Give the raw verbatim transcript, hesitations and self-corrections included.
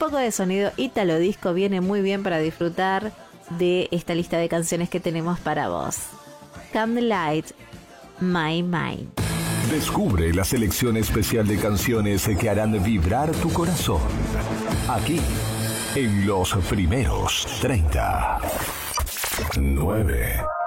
poco de sonido italo disco viene muy bien para disfrutar de esta lista de canciones que tenemos para vos. Come the Light, My Mind. Descubre la selección especial de canciones que harán vibrar tu corazón. Aquí, en los primeros treinta. nueve.